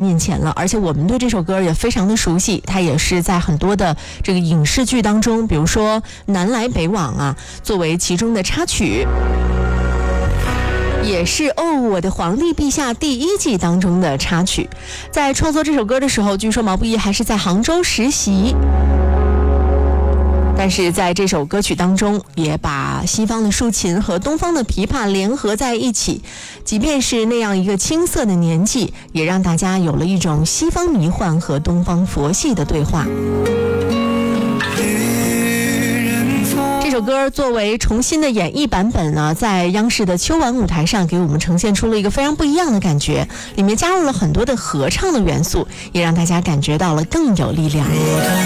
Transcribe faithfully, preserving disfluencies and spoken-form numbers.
面前了，而且我们对这首歌也非常的熟悉，它也是在很多的这个影视剧当中，比如说《南来北往》啊，作为其中的插曲，也是哦我的皇帝陛下第一季当中的插曲。在创作这首歌的时候，据说毛不易还是在杭州实习，但是在这首歌曲当中也把西方的竖琴和东方的琵琶联合在一起，即便是那样一个青涩的年纪，也让大家有了一种西方迷幻和东方佛系的对话。这首歌作为重新的演绎版本呢，在央视的秋晚舞台上给我们呈现出了一个非常不一样的感觉，里面加入了很多的合唱的元素，也让大家感觉到了更有力量。